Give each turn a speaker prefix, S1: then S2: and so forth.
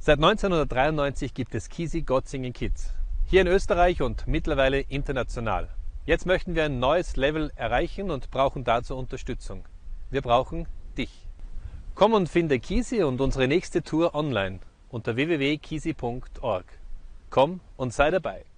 S1: Seit 1993 gibt es Kisi Got Singing Kids. Hier in Österreich und mittlerweile international. Jetzt möchten wir ein neues Level erreichen und brauchen dazu Unterstützung. Wir brauchen dich. Komm und finde Kisi und unsere nächste Tour online unter www.kisi.org. Komm und sei dabei.